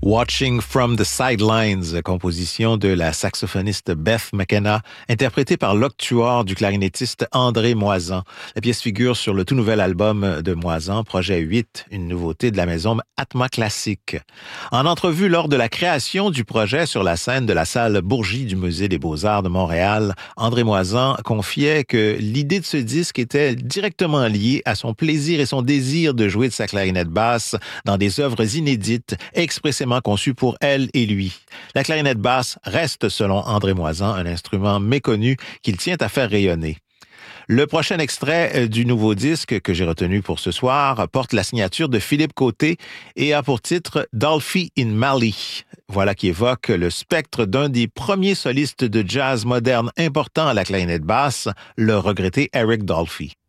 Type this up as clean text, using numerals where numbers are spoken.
Watching from the Sidelines, composition de la saxophoniste Beth McKenna, interprétée par l'octuor du clarinettiste André Moisan. La pièce figure sur le tout nouvel album de Moisan, Projet 8, une nouveauté de la maison Atma Classique. En entrevue lors de la création du projet sur la scène de la salle Bourgie du Musée des Beaux-Arts de Montréal, André Moisan confiait que l'idée de ce disque était directement liée à son plaisir et son désir de jouer de sa clarinette basse dans des œuvres inédites, expressément conçu pour elle et lui. La clarinette basse reste, selon André Moisan, un instrument méconnu qu'il tient à faire rayonner. Le prochain extrait du nouveau disque que j'ai retenu pour ce soir porte la signature de Philippe Côté et a pour titre Dolphy in Mali. Voilà qui évoque le spectre d'un des premiers solistes de jazz moderne importants à la clarinette basse, le regretté Eric Dolphy.